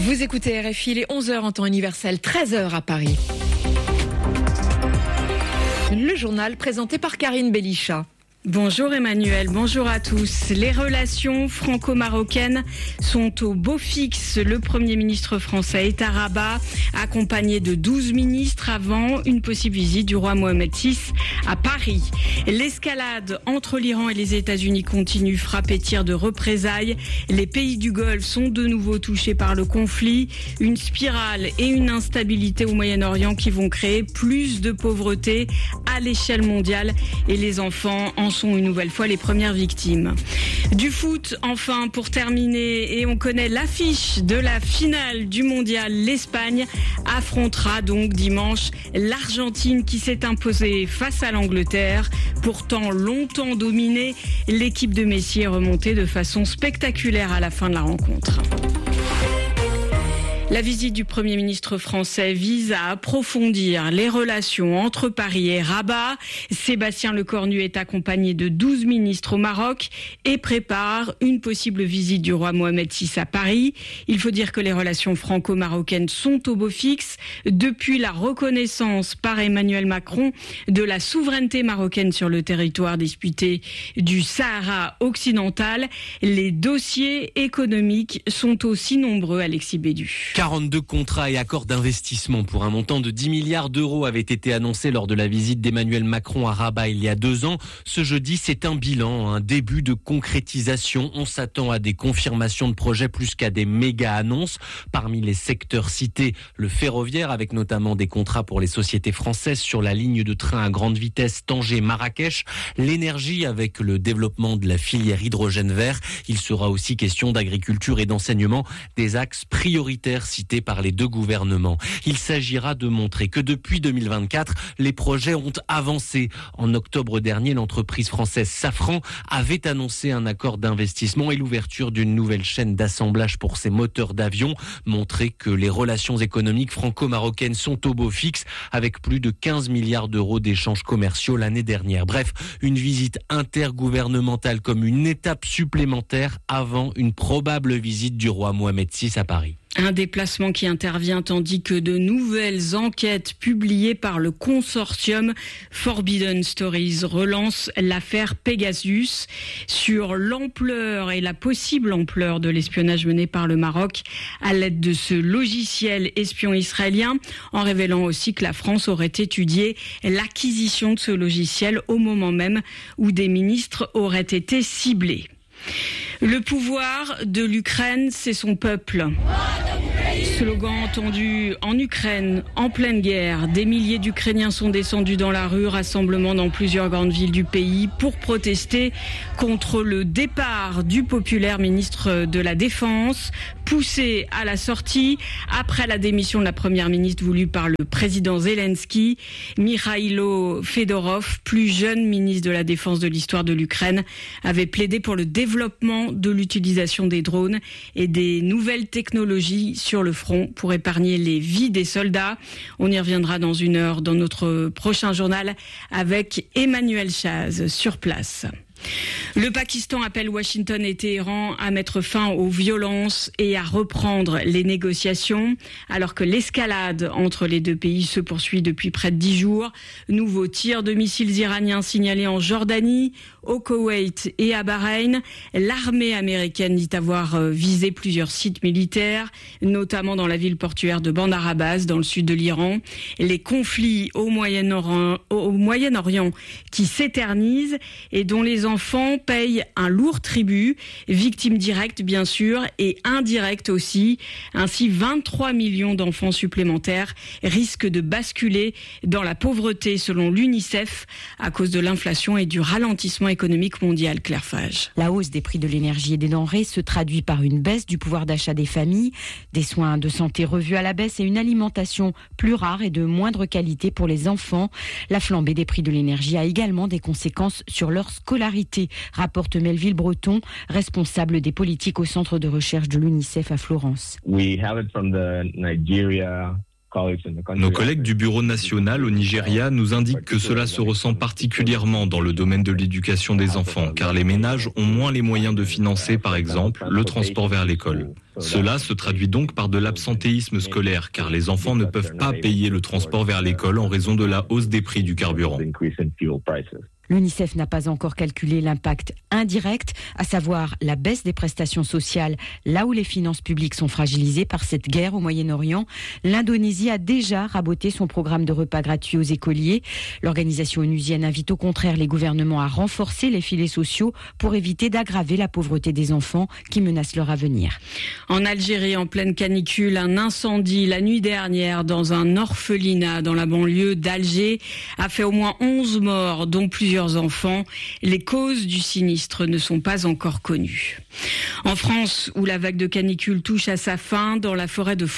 Vous écoutez RFI, il est 11h en temps universel, 13h à Paris. Le journal présenté par Karine Bellichat. Bonjour Emmanuel, bonjour à tous. Les relations franco-marocaines sont au beau fixe. Le Premier ministre français est à Rabat, accompagné de 12 ministres avant une possible visite du roi Mohamed VI à Paris. L'escalade entre l'Iran et les États-Unis continue, frappe et tir de représailles. Les pays du Golfe sont de nouveau touchés par le conflit. Une spirale et une instabilité au Moyen-Orient qui vont créer plus de pauvreté à l'échelle mondiale et les enfants en sont une nouvelle fois les premières victimes. Du foot, enfin, pour terminer, et on connaît l'affiche de la finale du mondial. L'Espagne affrontera donc dimanche l'Argentine qui s'est imposée face à l'Angleterre. Pourtant longtemps dominée, l'équipe de Messi est remontée de façon spectaculaire à la fin de la rencontre. La visite du Premier ministre français vise à approfondir les relations entre Paris et Rabat. Sébastien Lecornu est accompagné de 12 ministres au Maroc et prépare une possible visite du roi Mohamed VI à Paris. Il faut dire que les relations franco-marocaines sont au beau fixe. Depuis la reconnaissance par Emmanuel Macron de la souveraineté marocaine sur le territoire disputé du Sahara occidental, les dossiers économiques sont aussi nombreux, Alexis Bédu. 42 contrats et accords d'investissement pour un montant de 10 milliards d'euros avaient été annoncés lors de la visite d'Emmanuel Macron à Rabat il y a 2 ans. Ce jeudi, c'est un bilan, un début de concrétisation. On s'attend à des confirmations de projets plus qu'à des méga-annonces. Parmi les secteurs cités, le ferroviaire avec notamment des contrats pour les sociétés françaises sur la ligne de train à grande vitesse Tanger-Marrakech. L'énergie avec le développement de la filière hydrogène vert. Il sera aussi question d'agriculture et d'enseignement, des axes prioritaires cités par les 2 gouvernements. Il s'agira de montrer que depuis 2024, les projets ont avancé. En octobre dernier, l'entreprise française Safran avait annoncé un accord d'investissement et l'ouverture d'une nouvelle chaîne d'assemblage pour ses moteurs d'avion. Montrer que les relations économiques franco-marocaines sont au beau fixe avec plus de 15 milliards d'euros d'échanges commerciaux l'année dernière. Bref, une visite intergouvernementale comme une étape supplémentaire avant une probable visite du roi Mohamed VI à Paris. Un déplacement qui intervient tandis que de nouvelles enquêtes publiées par le consortium Forbidden Stories relancent l'affaire Pegasus sur l'ampleur et la possible ampleur de l'espionnage mené par le Maroc à l'aide de ce logiciel espion israélien, en révélant aussi que la France aurait étudié l'acquisition de ce logiciel au moment même où des ministres auraient été ciblés. Le pouvoir de l'Ukraine, c'est son peuple. Slogan entendu en Ukraine, en pleine guerre. Des milliers d'Ukrainiens sont descendus dans la rue, rassemblement dans plusieurs grandes villes du pays pour protester contre le départ du populaire ministre de la Défense, poussé à la sortie après la démission de la première ministre voulue par le président Zelensky. Mikhailo Fedorov, plus jeune ministre de la Défense de l'histoire de l'Ukraine, avait plaidé pour le développement de l'utilisation des drones et des nouvelles technologies sur le front pour épargner les vies des soldats. On y reviendra dans 1 heure dans notre prochain journal avec Emmanuel Chaz sur place. Le Pakistan appelle Washington et Téhéran à mettre fin aux violences et à reprendre les négociations, alors que l'escalade entre les 2 pays se poursuit depuis près de 10 jours. Nouveaux tirs de missiles iraniens signalés en Jordanie, au Koweït et à Bahreïn. L'armée américaine dit avoir visé plusieurs sites militaires, notamment dans la ville portuaire de Bandar Abbas, dans le sud de l'Iran. Les conflits au Moyen-Orient qui s'éternisent et dont les enfants payent un lourd tribut, victimes directes bien sûr et indirectes aussi. Ainsi, 23 millions d'enfants supplémentaires risquent de basculer dans la pauvreté selon l'UNICEF à cause de l'inflation et du ralentissement économique mondial. Claire Fage. La hausse des prix de l'énergie et des denrées se traduit par une baisse du pouvoir d'achat des familles, des soins de santé revus à la baisse et une alimentation plus rare et de moindre qualité pour les enfants. La flambée des prix de l'énergie a également des conséquences sur leur scolarité, rapporte Melville Breton, responsable des politiques au centre de recherche de l'UNICEF à Florence. We have it from the Nigeria Nos collègues du Bureau national au Nigeria nous indiquent que cela se ressent particulièrement dans le domaine de l'éducation des enfants, car les ménages ont moins les moyens de financer, par exemple, le transport vers l'école. Cela se traduit donc par de l'absentéisme scolaire, car les enfants ne peuvent pas payer le transport vers l'école en raison de la hausse des prix du carburant. L'UNICEF n'a pas encore calculé l'impact indirect, à savoir la baisse des prestations sociales, là où les finances publiques sont fragilisées par cette guerre au Moyen-Orient. L'Indonésie a déjà raboté son programme de repas gratuits aux écoliers. L'organisation onusienne invite au contraire les gouvernements à renforcer les filets sociaux pour éviter d'aggraver la pauvreté des enfants qui menacent leur avenir. En Algérie, en pleine canicule, un incendie la nuit dernière dans un orphelinat dans la banlieue d'Alger a fait au moins 11 morts, dont plusieurs enfants. Les causes du sinistre ne sont pas encore connues. En France, où la vague de canicule touche à sa fin, dans la forêt de